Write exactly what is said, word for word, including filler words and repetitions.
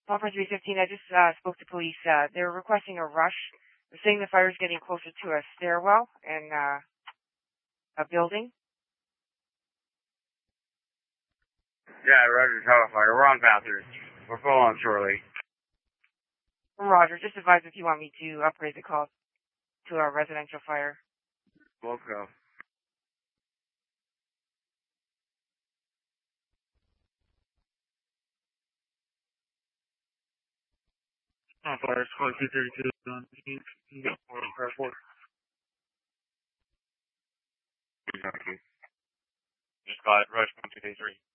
Alpha three fifteen, I just uh, spoke to police. Uh, they're requesting a rush. They're saying the fire is getting closer to a stairwell in uh, a building. Yeah, Roger, Telefire. We're on Bathurst. We're full on shortly. Roger, just advise if you want me to upgrade the call to a residential fire. We'll go. On fire, twenty-two thirty-two on you can get four airport. Exactly. Just got it, rush one two three.